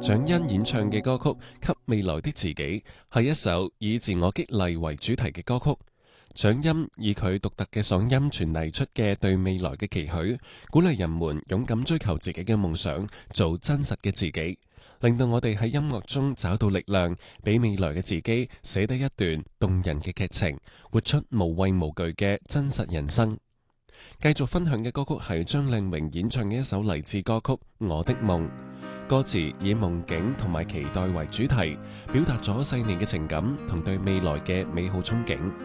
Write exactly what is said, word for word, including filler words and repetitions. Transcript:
蔣欣演唱嘅歌曲《給未來的自己》係一首以自我激勵為主題嘅歌曲。蔣欣以佢獨特嘅嗓音傳遞出嘅對未來嘅期許，鼓勵人們勇敢追求自己嘅夢想，做真實嘅自己，令到我哋喺音樂中找到力量，俾未來嘅自己寫得一段動人嘅劇情，活出無畏無懼嘅真實人生。繼續分享嘅歌曲係張靚穎演唱嘅一首勵志歌曲《我的夢》，歌詞以夢境同埋期待為主題，表達咗細膩嘅情感同對未來嘅美好憧憬。